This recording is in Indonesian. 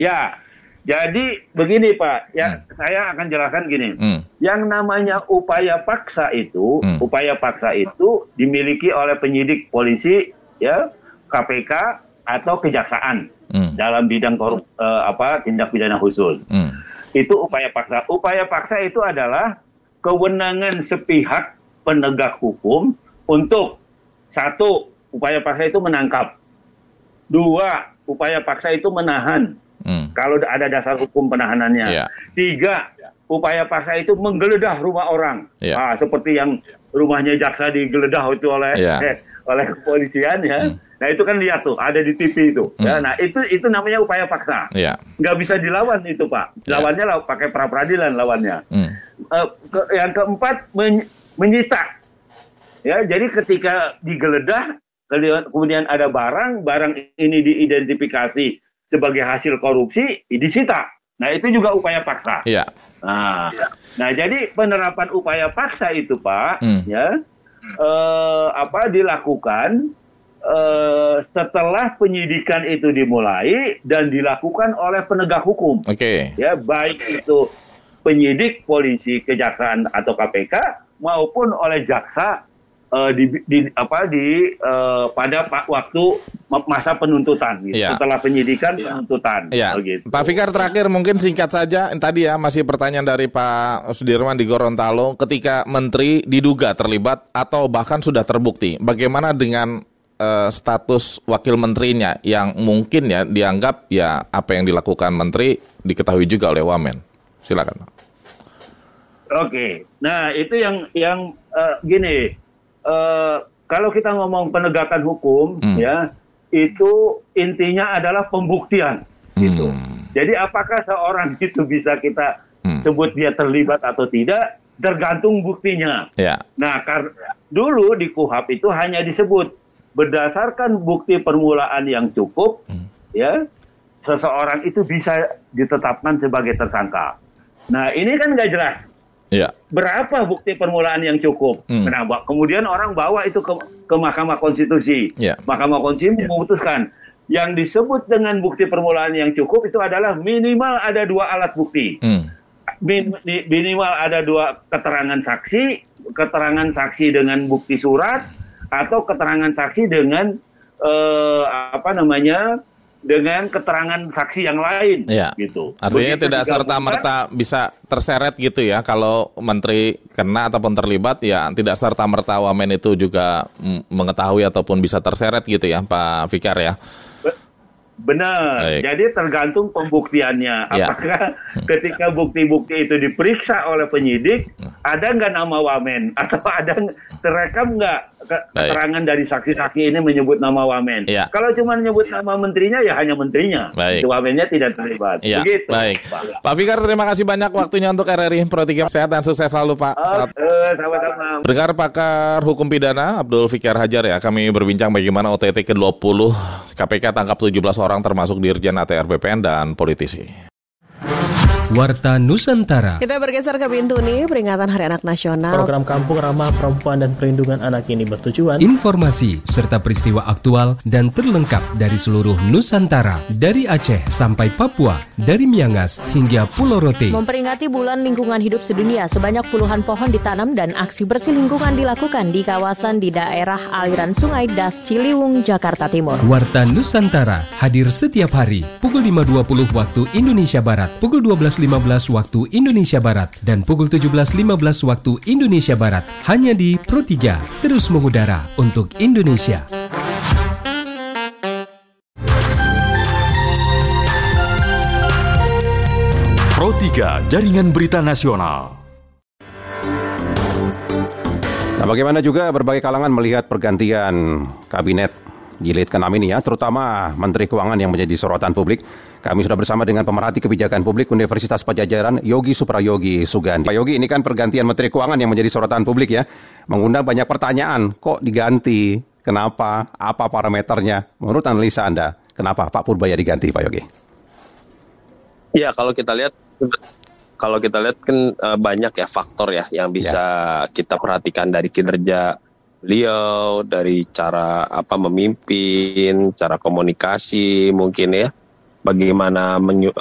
Ya, jadi begini Pak, ya saya akan jelaskan gini. Yang namanya upaya paksa itu dimiliki oleh penyidik polisi, ya, KPK atau kejaksaan dalam bidang tindak pidana khusus. Itu upaya paksa. Upaya paksa itu adalah kewenangan sepihak penegak hukum untuk satu, upaya paksa itu menangkap. Dua, upaya paksa itu menahan. Kalau ada dasar hukum penahanannya. 3, upaya paksa itu menggeledah rumah orang. Seperti yang rumahnya jaksa digeledah itu oleh kepolisian ya. Nah itu kan lihat tuh, ada di TV itu. Ya. Nah itu namanya upaya paksa. Nggak bisa dilawan itu Pak. Lawannya pakai pra peradilan lawannya. Yang keempat menyita. Ya, jadi ketika digeledah kemudian ada barang ini diidentifikasi sebagai hasil korupsi, disita. Nah, itu juga upaya paksa. Nah, jadi penerapan upaya paksa itu, Pak, dilakukan setelah penyidikan itu dimulai dan dilakukan oleh penegak hukum. Ya, baik itu penyidik, polisi, kejaksaan atau KPK maupun oleh jaksa pada waktu masa penuntutan gitu. Setelah penyidikan penuntutan gitu. Pak Fikar, terakhir mungkin singkat saja tadi ya, masih pertanyaan dari Pak Sudirman di Gorontalo, ketika menteri diduga terlibat atau bahkan sudah terbukti, bagaimana dengan status wakil menterinya yang mungkin ya dianggap ya apa yang dilakukan menteri diketahui juga oleh Wamen? Silakan. Oke. Nah, itu yang gini. Kalau kita ngomong penegakan hukum, ya itu intinya adalah pembuktian, gitu. Jadi apakah seorang itu bisa kita sebut dia terlibat atau tidak, tergantung buktinya. Nah, dulu di KUHP itu hanya disebut berdasarkan bukti permulaan yang cukup, ya seseorang itu bisa ditetapkan sebagai tersangka. Nah, ini kan nggak jelas. Berapa bukti permulaan yang cukup? Kenapa? Kemudian orang bawa itu ke Mahkamah Konstitusi. Mahkamah Konstitusi memutuskan yang disebut dengan bukti permulaan yang cukup itu adalah minimal ada 2 alat bukti. Minimal ada 2 keterangan saksi dengan bukti surat atau keterangan saksi dengan dengan keterangan saksi yang lain, gitu. Artinya tidak serta-merta bisa terseret gitu ya, kalau menteri kena ataupun terlibat, ya tidak serta-merta Wamen itu juga mengetahui ataupun bisa terseret gitu ya, Pak Fikar ya? Benar, jadi tergantung pembuktiannya. Apakah ketika bukti-bukti itu diperiksa oleh penyidik, ada nggak nama Wamen? Atau ada terekam nggak keterangan dari saksi-saksi ini menyebut nama Wamen? Kalau cuma menyebut nama menterinya, ya hanya menterinya. Wamennya tidak terlibat. Begitu. Pak Fikar, terima kasih banyak waktunya untuk RRI Pro 3. Sehat dan sukses selalu, Pak. Sama-sama. Dengar pakar hukum pidana Abdul Fikar Hajar ya, kami berbincang bagaimana OTT ke-20 KPK tangkap 17 orang termasuk Dirjen ATR BPN dan politisi. Warta Nusantara. Kita bergeser ke Bintuni, peringatan Hari Anak Nasional. Program Kampung Ramah Perempuan dan Perlindungan Anak ini bertujuan informasi serta peristiwa aktual dan terlengkap dari seluruh Nusantara, dari Aceh sampai Papua, dari Miangas hingga Pulau Rote. Memperingati Bulan Lingkungan Hidup Sedunia, sebanyak puluhan pohon ditanam dan aksi bersih lingkungan dilakukan di kawasan di daerah aliran Sungai Das Ciliwung, Jakarta Timur. Warta Nusantara hadir setiap hari pukul 5.20 waktu Indonesia Barat, pukul 12.15 waktu Indonesia Barat, dan pukul 17.15 waktu Indonesia Barat, hanya di Pro 3, terus mengudara untuk Indonesia. Pro 3, Jaringan Berita Nasional. Nah, bagaimana juga berbagai kalangan melihat pergantian kabinet jilid ke-6 ini ya, terutama Menteri Keuangan yang menjadi sorotan publik. Kami sudah bersama dengan pemerhati kebijakan publik Universitas Padjadjaran, Yogi Suprayogi Sugandi. Pak Yogi, ini kan pergantian Menteri Keuangan yang menjadi sorotan publik ya, mengundang banyak pertanyaan. Kok diganti? Kenapa? Apa parameternya? Menurut analisa Anda, kenapa Pak Purbaya diganti, Pak Yogi? Ya, kalau kita lihat kan banyak ya faktor ya yang bisa kita perhatikan dari kinerja beliau, dari cara memimpin, cara komunikasi mungkin ya. bagaimana